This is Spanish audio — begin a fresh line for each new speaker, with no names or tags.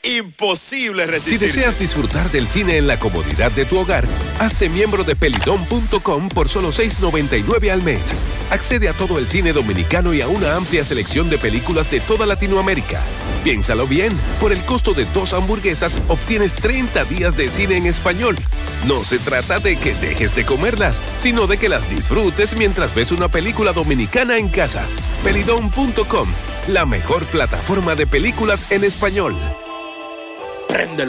imposible
Si
resistirse.
deseas disfrutar del cine en la comodidad de tu hogar, hazte miembro de pelidom.com por solo $6.99 al mes. Accede a todo el cine dominicano y a una amplia selección de películas de toda Latinoamérica. Piénsalo bien, por el costo de 2 hamburguesas obtienes 30 días de cine en español. No se trata de que dejes de comerlas, sino de que las disfrutes mientras ves una película dominicana en casa. Pelidom.com, la mejor plataforma de películas en español.
Préndelo.